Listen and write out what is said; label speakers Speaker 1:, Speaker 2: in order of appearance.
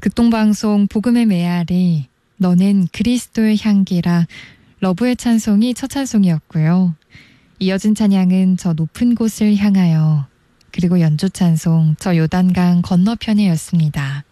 Speaker 1: 극동방송 복음의 메아리, 너는 그리스도의 향기라, 러브의 찬송이 첫 찬송이었고요. 이어진 찬양은 저 높은 곳을 향하여, 그리고 연주 찬송 저 요단강 건너편에였습니다.